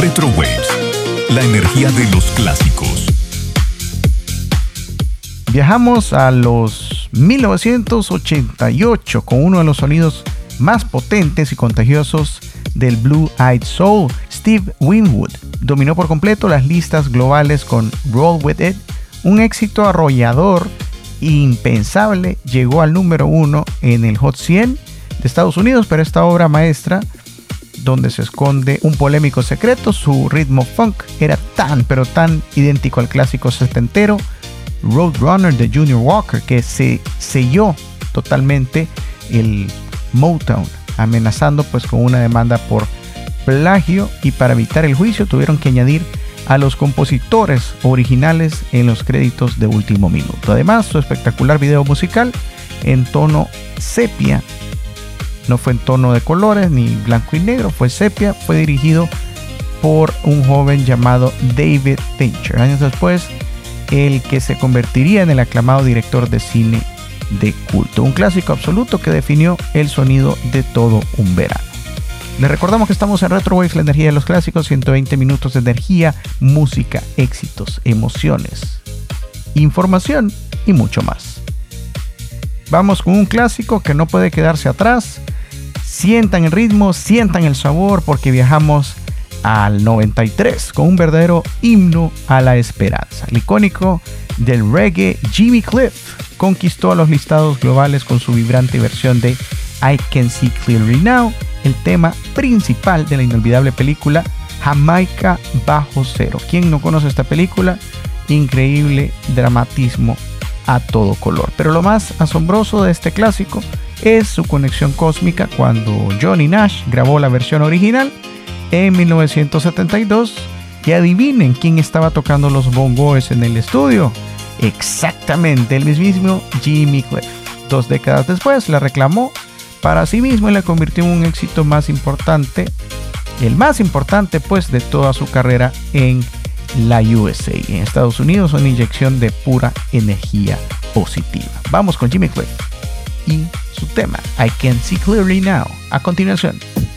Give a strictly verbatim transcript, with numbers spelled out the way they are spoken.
Retro Waves, la energía de los clásicos. Viajamos a los mil novecientos ochenta y ocho con uno de los sonidos más potentes y contagiosos del Blue Eyed Soul. Steve Winwood dominó por completo las listas globales con Roll With It, un éxito arrollador e impensable. Llegó al número uno en el Hot cien de Estados Unidos, pero esta obra maestra, donde se esconde un polémico secreto, su ritmo funk era tan pero tan idéntico al clásico setentero Roadrunner de Junior Walker, que se selló totalmente el Motown, amenazando pues con una demanda por plagio, y para evitar el juicio tuvieron que añadir a los compositores originales en los créditos de último minuto. Además, su espectacular video musical en tono sepia, no fue en tono de colores ni blanco y negro, fue sepia, fue dirigido por un joven llamado David Fincher. Años después, el que se convertiría en el aclamado director de cine de culto. Un clásico absoluto que definió el sonido de todo un verano. Les recordamos que estamos en Retro Waves, la energía de los clásicos, ciento veinte minutos de energía, música, éxitos, emociones, información y mucho más. Vamos con un clásico que no puede quedarse atrás. Sientan el ritmo, sientan el sabor, porque viajamos al noventa y tres con un verdadero himno a la esperanza. El icónico del reggae Jimmy Cliff conquistó a los listados globales con su vibrante versión de I Can See Clearly Now, el tema principal de la inolvidable película Jamaica Bajo Cero. ¿Quién no conoce esta película? Increíble dramatismo a todo color. Pero lo más asombroso de este clásico es su conexión cósmica cuando Johnny Nash grabó la versión original en mil novecientos setenta y dos, y adivinen quién estaba tocando los bongos en el estudio. Exactamente, el mismísimo Jimmy Cliff. Dos décadas después la reclamó para sí mismo y la convirtió en un éxito más importante, el más importante pues de toda su carrera en la U S A. En Estados Unidos, una inyección de pura energía positiva. Vamos con Jimmy Cliff y su tema I Can See Clearly Now. A continuación.